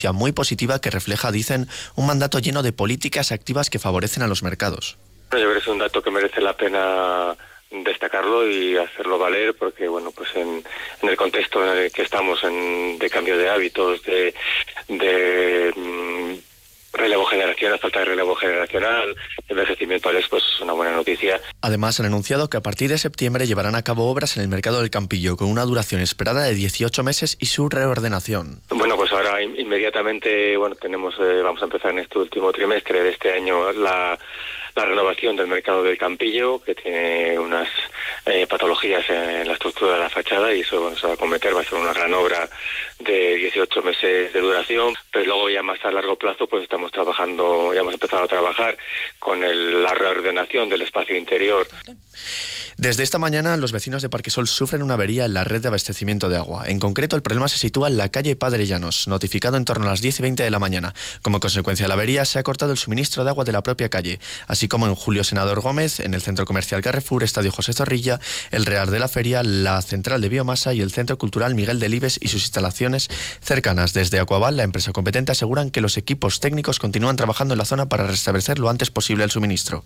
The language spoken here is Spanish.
muy positiva que refleja, dicen, un mandato lleno de políticas activas que favorecen a los mercados. Yo creo que es un dato que merece la pena destacarlo y hacerlo valer, porque bueno, pues en el contexto en el que estamos, de cambio de hábitos, de relevo generacional, falta de relevo generacional, envejecimiento es pues una buena noticia. Además, han anunciado que a partir de septiembre llevarán a cabo obras en el mercado del Campillo con una duración esperada de 18 meses y su reordenación. Bueno, pues ahora inmediatamente vamos a empezar en este último trimestre de este año la renovación del mercado del Campillo, que tiene unas patologías en la estructura de la fachada, y eso se va a acometer, va a ser una gran obra de 18 meses de duración, pero luego ya más a largo plazo pues ya hemos empezado a trabajar con la reordenación del espacio interior. Desde esta mañana, los vecinos de Parquesol sufren una avería en la red de abastecimiento de agua. En concreto, el problema se sitúa en la calle Padre Llanos, notificado en torno a las 10:20 de la mañana. Como consecuencia de la avería, se ha cortado el suministro de agua de la propia calle, así como en Julio Senador Gómez, en el Centro Comercial Carrefour, Estadio José Zorrilla, el Real de la Feria, la Central de Biomasa y el Centro Cultural Miguel Delibes y sus instalaciones cercanas. Desde Aquaval, la empresa competente, aseguran que los equipos técnicos continúan trabajando en la zona para restablecer lo antes posible el suministro.